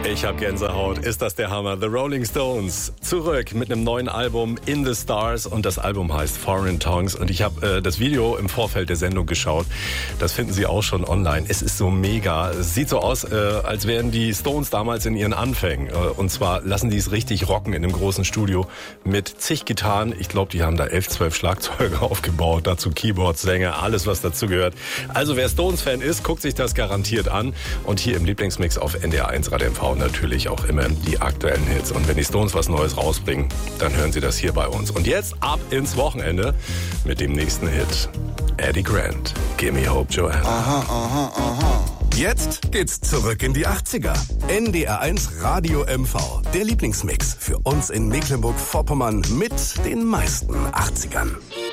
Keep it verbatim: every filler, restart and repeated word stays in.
Ich hab Gänsehaut. Ist das der Hammer? The Rolling Stones zurück mit einem neuen Album In the Stars und das Album heißt Foreign Tongues und ich habe äh, das Video im Vorfeld der Sendung geschaut. Das finden Sie auch schon online. Es ist so mega. Es sieht so aus, äh, als wären die Stones damals in ihren Anfängen. Äh, und zwar lassen die es richtig rocken in einem großen Studio mit zig Gitarren. Ich glaube, die haben da elf, zwölf Schlagzeuge aufgebaut. Dazu Keyboards, Sänger, alles was dazu gehört. Also wer Stones-Fan ist, guckt sich das garantiert an. Und hier im Lieblingsmix auf N D R eins Radio M V natürlich auch immer die aktuellen Hits. Und wenn die Stones was Neues rausbringen, dann hören Sie das hier bei uns. Und jetzt ab ins Wochenende mit dem nächsten Hit. Eddie Grant, Gimme Hope, Joanne. Aha, aha, aha. Jetzt geht's zurück in die achtziger. N D R eins Radio M V. Der Lieblingsmix für uns in Mecklenburg-Vorpommern mit den meisten achtzigern.